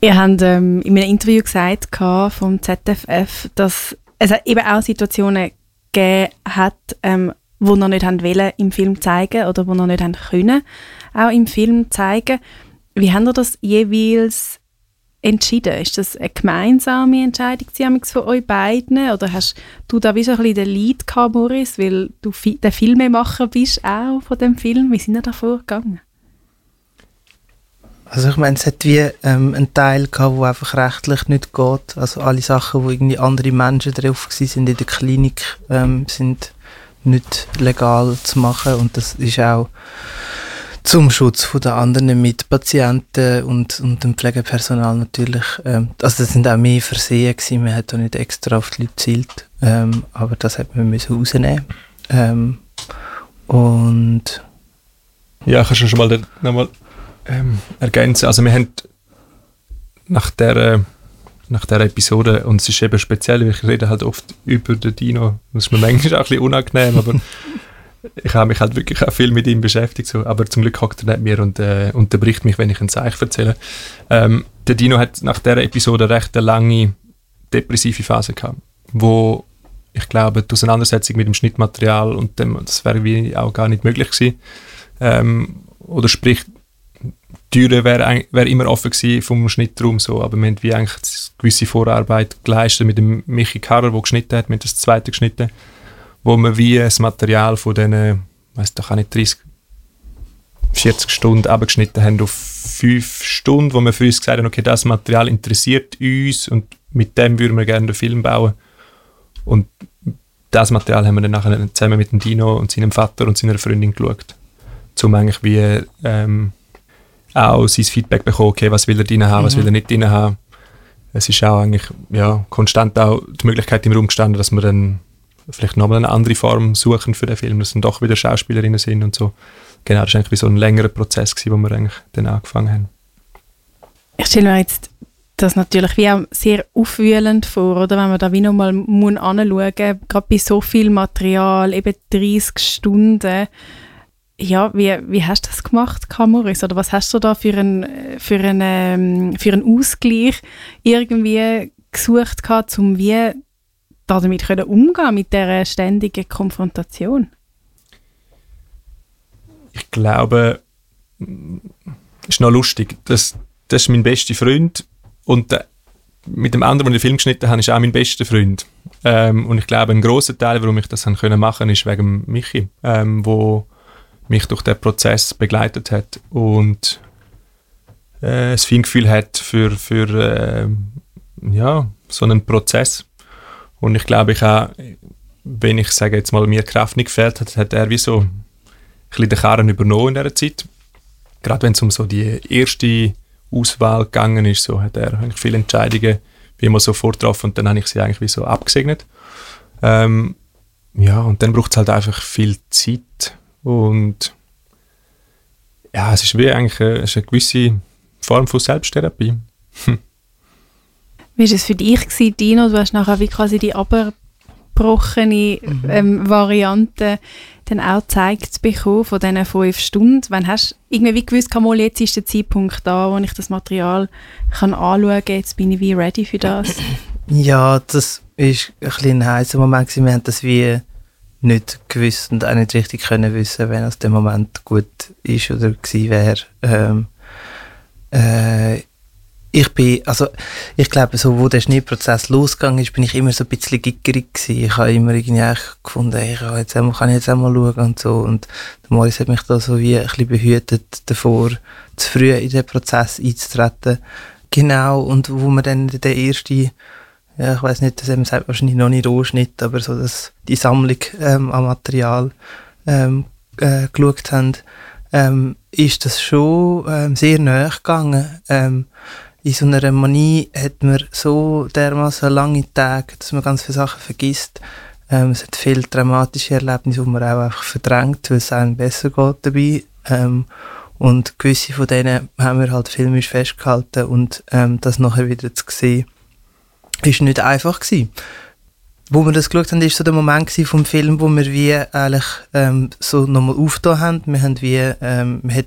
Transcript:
Ihr habt in einem Interview gesagt vom ZFF, dass es eben auch Situationen gegeben hat, wo ihr nicht wollen im Film zeigen oder wo ihr nicht können, auch im Film zeigen. Wie habt ihr das jeweils entschieden? Ist das eine gemeinsame Entscheidung von euch beiden? Oder hast du da wie so ein bisschen den Lead gehabt, Maurice, weil du der Filmemacher bist auch von dem Film? Wie sind ihr da vorgegangen? Also ich meine, es hat wie einen Teil gehabt, der einfach rechtlich nicht geht. Also alle Sachen, wo irgendwie andere Menschen drauf waren in der Klinik, sind nicht legal zu machen. Und das ist auch zum Schutz der anderen Mitpatienten und dem Pflegepersonal natürlich. Also das sind auch mehr Versehen gewesen. Man hat auch nicht extra auf die Leute gezielt. Aber das hat man müssen rausnehmen. Und ja, kannst du schon mal nochmal ergänzen. Also wir haben nach der Episode, und es ist eben speziell, weil ich rede halt oft über den Dino, das ist mir manchmal auch ein bisschen unangenehm, aber ich habe mich halt wirklich auch viel mit ihm beschäftigt, so. Aber zum Glück hockt er nicht mir und unterbricht mich, wenn ich ein Zeichen erzähle. Der Dino hat nach dieser Episode recht eine lange depressive Phase gehabt, wo ich glaube, die Auseinandersetzung mit dem Schnittmaterial und das wäre wie auch gar nicht möglich gewesen. Oder sprich, die Türe wäre immer offen gewesen vom Schnittraum, so. Aber wir haben wie eigentlich eine gewisse Vorarbeit geleistet mit dem Michi Karrer, der geschnitten hat, mit das zweite geschnitten, wo wir wie das Material von diesen, weiss doch auch nicht, 40 Stunden abgeschnitten haben auf 5 Stunden, wo wir für uns gesagt haben, okay, das Material interessiert uns und mit dem würden wir gerne einen Film bauen. Und das Material haben wir dann nachher zusammen mit dem Dino und seinem Vater und seiner Freundin geschaut, um eigentlich wie auch sein Feedback bekommen, okay, was will er drin haben, was will er nicht drin haben. Es ist auch eigentlich konstant auch die Möglichkeit im Raum gestanden, dass wir dann vielleicht nochmal eine andere Form suchen für den Film, dass dann doch wieder Schauspielerinnen sind und so. Genau, das war eigentlich wie so ein längerer Prozess gewesen, wo wir eigentlich dann angefangen haben. Ich stelle mir jetzt das natürlich wie auch sehr aufwühlend vor, oder? Wenn man da wie nochmal anschauen muss, gerade bei so viel Material, eben 30 Stunden. Ja, wie hast du das gemacht, Maurice? Oder was hast du da für einen Ausgleich irgendwie gesucht gehabt, um wie damit umgehen mit dieser ständigen Konfrontation? Ich glaube, es ist noch lustig. Das ist mein bester Freund und mit dem anderen, den ich den Film geschnitten habe, ist auch mein bester Freund. Und ich glaube, ein grosser Teil, warum ich das machen konnte, ist wegen Michi, wo mich durch den Prozess begleitet hat und ein Feingefühl hat für so einen Prozess. Und ich glaube, wenn ich sage jetzt mal, mir Kraft nicht gefällt hat, hat er wie so ein bisschen den Karren übernommen in dieser Zeit. Gerade wenn es um so die erste Auswahl gegangen ist, so hat er eigentlich viele Entscheidungen wie immer so vorgetroffen und dann habe ich sie eigentlich wie so abgesegnet. Und dann braucht es halt einfach viel Zeit. Und ja, es ist wie eigentlich eine gewisse Form von Selbsttherapie. Wie war es für dich gewesen, Dino? Du hast nachher wie quasi die abgebrochene Variante dann auch gezeigt bekommen von diesen 5 Stunden. Wann hast du irgendwie wie gewusst, jetzt ist der Zeitpunkt da, wo ich das Material kann anschauen kann, jetzt bin ich wie ready für das? Ja, das war ein bisschen ein heißer Moment gewesen. Wir haben das wie nicht gewusst und auch nicht richtig können wissen, wenn es der Moment gut ist oder gewesen wäre. Ich glaube, so, wo der Schnittprozess losgegangen ist, bin ich immer so ein bisschen gickerig gewesen. Ich habe immer irgendwie gefunden, kann ich jetzt einmal schauen und so. Und der Maurice hat mich da so wie ein bisschen behütet davor, zu früh in den Prozess einzutreten. Genau, und wo wir dann den ersten, ich weiss nicht, das sagt wahrscheinlich noch nicht Rohschnitt, aber so die Sammlung an Material geschaut haben, ist das schon sehr nahe gegangen. In so einer Manie hat man so dermaßen lange Tage, dass man ganz viele Sachen vergisst. Es hat viele dramatische Erlebnisse, die man auch einfach verdrängt, weil es einem besser geht dabei. Und gewisse von denen haben wir halt filmisch festgehalten und das nachher wieder zu sehen, ist nicht einfach gewesen. Wo wir das geschaut haben, war so der Moment vom Film, wo wir wie eigentlich so nochmal aufgetan haben. Wir haben wie, man hat